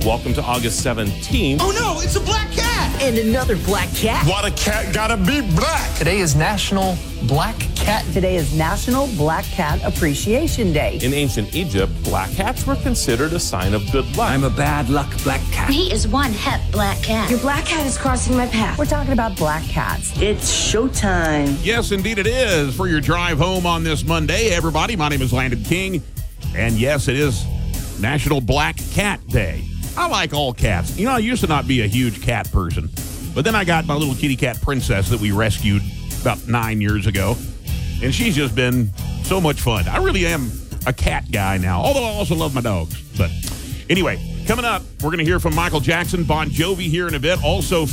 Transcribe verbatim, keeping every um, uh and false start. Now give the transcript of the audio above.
welcome to August seventeenth. Oh no, it's a black cat! And another black cat. Why the cat gotta be black? Today is National Black Cat. Today is National Black Cat Appreciation Day. In ancient Egypt, black cats were considered a sign of good luck. I'm a bad luck black cat. He is one hep black cat. Your black cat is crossing my path. We're talking about black cats. It's showtime. Yes, indeed it is. For your drive home on this Monday, everybody, my name is Landon King. And yes, it is National Black Cat Day. I like all cats. You know, I used to not be a huge cat person. But then I got my little kitty cat Princess that we rescued about nine years ago. And she's just been so much fun. I really am a cat guy now, although I also love my dogs. But anyway, coming up, we're going to hear from Michael Jackson, Bon Jovi here in a bit. Also,